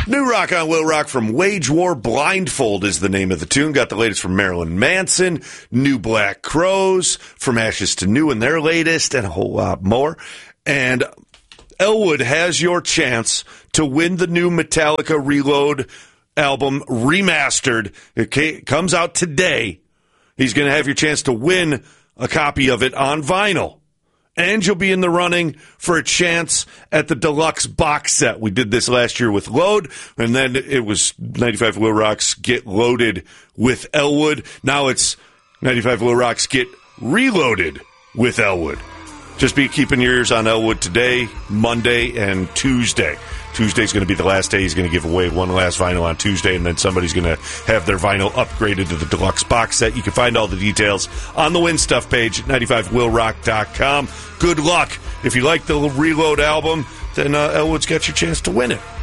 New rock on Will Rock from Wage War. Blindfold is the name of the tune. Got the latest from Marilyn Manson, New Black Crowes, From Ashes to New and their latest, and a whole lot more. And Elwood has your chance to win the new Metallica Reload album remastered. It comes out today. He's going to have your chance to win a copy of it on vinyl. And you'll be in the running for a chance at the deluxe box set. We did this last year with Load, and then it was 95 Will Rocks Get Loaded with Elwood. Now it's 95 Will Rocks Get Reloaded with Elwood. Just be keeping your ears on Elwood today, Monday, and Tuesday. Tuesday's going to be the last day. He's going to give away one last vinyl on Tuesday, and then somebody's going to have their vinyl upgraded to the deluxe box set. You can find all the details on the Win Stuff page at 95willrock.com. Good luck. If you like the Reload album, then Elwood's got your chance to win it.